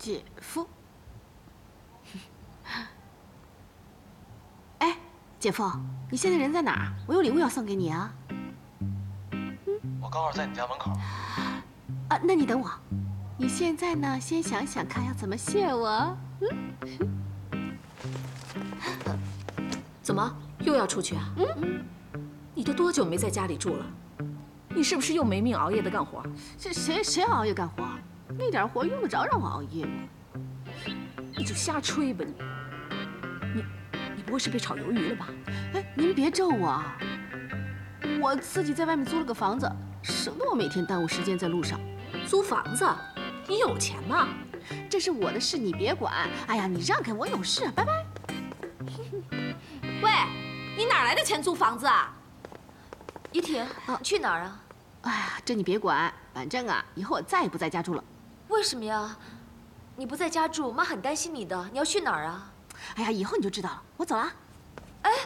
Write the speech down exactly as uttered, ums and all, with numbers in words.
姐夫。哎，姐夫，你现在人在哪儿？我有礼物要送给你啊。 我刚好在你家门口。 啊，那你等我。你现在呢，先想想看要怎么谢我。嗯。 怎么又要出去啊？嗯。你都多久没在家里住了？你是不是又没命熬夜的干活？ 这谁谁熬夜干活？那点活用得着让我熬夜吗？ 你就瞎吹吧你！你你不会是被炒鱿鱼了吧？ 哎，您别咒我啊！我自己在外面租了个房子，省得我每天耽误时间在路上。 租房子？你有钱吗？ 这是我的事，你别管。哎呀，你让开，我有事，拜拜。 喂，你哪来的钱租房子啊？ 依婷，你去哪儿啊？ 哎呀，这你别管，反正啊，以后我再也不在家住了。 为什么呀？你不在家住，妈很担心你的。你要去哪儿啊？ 哎呀，以后你就知道了。我走了啊。